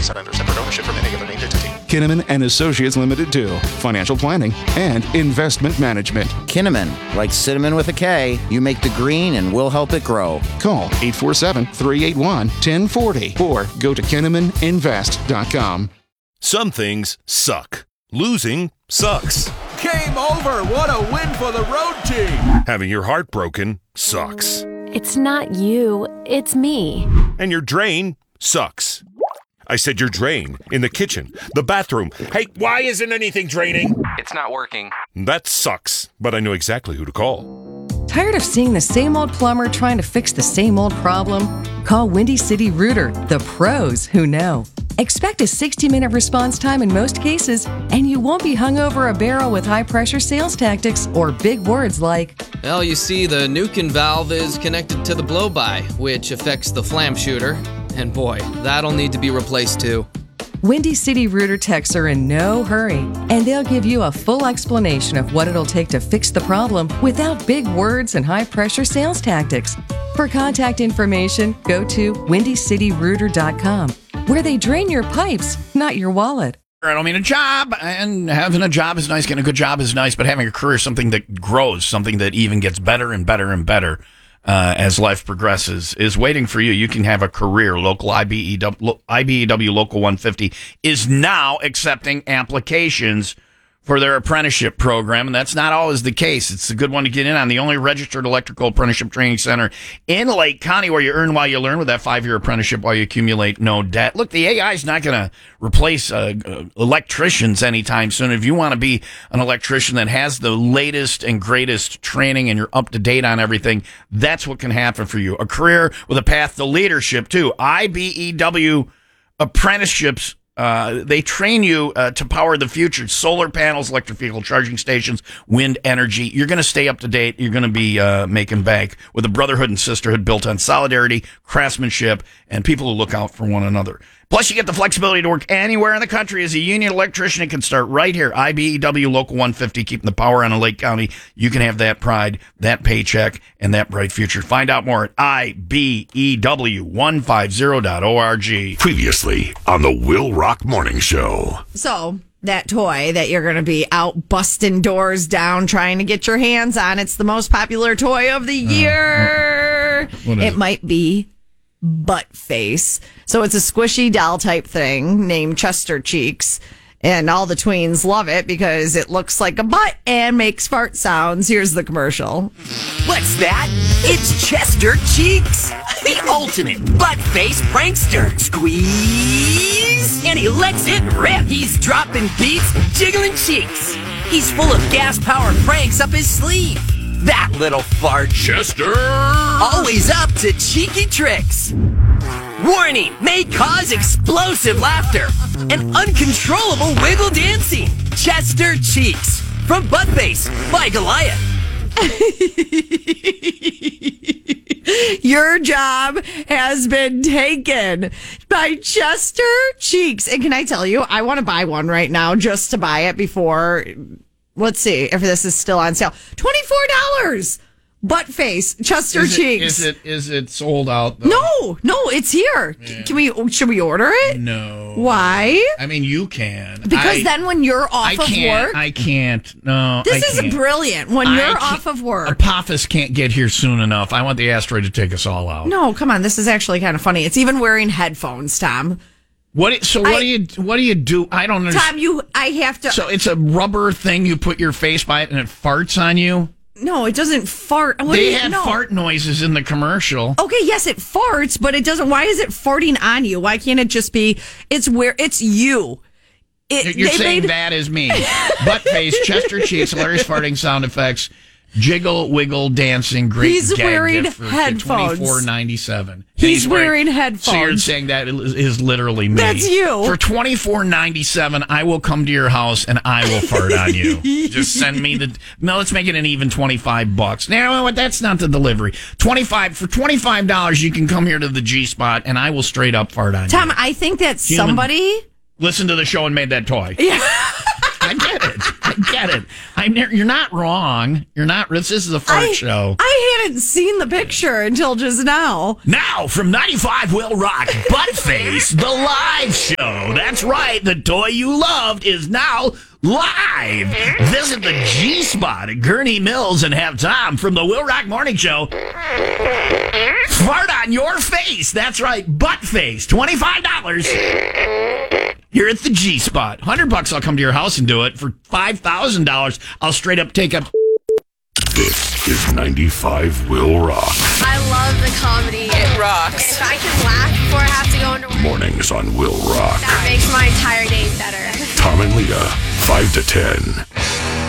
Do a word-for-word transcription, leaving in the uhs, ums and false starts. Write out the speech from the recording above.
Entities are under separate ownership from any other named entity. Kinnaman and Associates Limited do financial planning and investment management. Kinnaman, like cinnamon with a K, you make the green and we'll help it grow. Call eight four seven, three eight one, one zero four zero or go to kinnaman invest dot com. Some things suck. Losing sucks. Game over. What a win for the road team. Having your heart broken sucks. It's not you, it's me. And your drain sucks. I said your drain in the kitchen, the bathroom. Hey, why isn't anything draining? It's not working. That sucks, but I know exactly who to call. Tired of seeing the same old plumber trying to fix the same old problem? Call Windy City Rooter, the pros who know. Expect a sixty-minute response time in most cases, and you won't be hung over a barrel with high-pressure sales tactics or big words like, well, you see, the Nukin valve is connected to the blow-by, which affects the flam shooter. And boy, that'll need to be replaced too. Windy City Rooter techs are in no hurry, and they'll give you a full explanation of what it'll take to fix the problem without big words and high-pressure sales tactics. For contact information, go to windy city rooter dot com, where they drain your pipes, not your wallet. I don't mean a job, and having a job is nice, getting a good job is nice, but having a career is something that grows, something that even gets better and better and better uh, as life progresses, is waiting for you. You can have a career. Local I B E W, I B E W Local one fifty is now accepting applications for their apprenticeship program, and that's not always the case. It's a good one to get in on. The only registered electrical apprenticeship training center in Lake County where you earn while you learn with that five-year apprenticeship while you accumulate no debt. Look, the A I is not going to replace uh, uh, electricians anytime soon. If you want to be an electrician that has the latest and greatest training and you're up to date on everything, that's what can happen for you. A career with a path to leadership, too. I B E W apprenticeships. Uh, they train you uh, to power the future. Solar panels, electric vehicle charging stations, wind energy. You're going to stay up to date. You're going to be uh, making bank with a brotherhood and sisterhood built on solidarity, craftsmanship, and people who look out for one another. Plus, you get the flexibility to work anywhere in the country as a union electrician. It can start right here. I B E W Local one fifty, keeping the power on in Lake County. You can have that pride, that paycheck, and that bright future. Find out more at I B E W one fifty dot org. Previously on the Will Rock Morning Show. So, that toy that you're going to be out busting doors down trying to get your hands on, it's the most popular toy of the year. Uh, what, what it, it might be Butt Face. So it's a squishy doll type thing named Chester Cheeks. And all the tweens love it because it looks like a butt and makes fart sounds. Here's the commercial. What's that? It's Chester Cheeks, the ultimate butt-face prankster. Squeeze, and he lets it rip. He's dropping beats, jiggling cheeks. He's full of gas-powered pranks up his sleeve. That little fart. Chester! Always up to cheeky tricks. Warning, may cause explosive laughter and uncontrollable wiggle dancing. Chester Cheeks from Buttface by Goliath. Your job has been taken by Chester Cheeks. And can I tell you, I want to buy one right now just to buy it before... Let's see if this is still on sale. twenty-four dollars. Butt face, Chester is it, Cheeks. Is it is it sold out, though? No, no, it's here. Yeah. Can we? Should we order it? No. Why? I mean, you can. Because I, then when you're off I of can't, work. I can't. No, This I is can't. brilliant. When I you're off of work. Apophis can't get here soon enough. I want the asteroid to take us all out. No, come on. This is actually kind of funny. It's even wearing headphones, Tom. What? So what I, do you what do you do? I don't understand. Tom, you. I have to. So it's a rubber thing. You put your face by it and it farts on you. No, it doesn't fart. What they you, had no. fart noises in the commercial. Okay, yes, it farts, but it doesn't. Why is it farting on you? Why can't it just be? It's where it's you. It, You're saying made... that is me. Butt face, Chester Cheeks, hilarious farting sound effects, jiggle, wiggle, dancing, great He's gag wearing gift for headphones. twenty-four ninety-seven. He's, he's wearing, wearing headphones. So you're saying that is, is literally me. That's you. For twenty-four ninety-seven, I will come to your house and I will fart on you. Just send me the... No, let's make it an even twenty-five bucks. No, that's not the delivery. twenty-five For twenty-five dollars, you can come here to the G-Spot and I will straight up fart on Tom, you. I think that Human, somebody... Listen to the show and made that toy. Yeah. I get it. I get it. I'm ne- you're not wrong. You're not. This is a fart I, show. I hadn't seen the picture until just now. Now from ninety-five Will Rock, Buttface, the live show. That's right. The toy you loved is now live. Visit the G-Spot at Gurney Mills and have Tom from the Will Rock Morning Show fart on your face. That's right, butt face. twenty-five dollars. You're at the G-Spot. one hundred bucks, I'll come to your house and do it. For five thousand dollars, I'll straight up take up. This is ninety-five Will Rock. I love the comedy. It rocks. If I can laugh before I have to go into work, Mornings on Will Rock. that makes my entire day better. Tom and Leah, five to ten.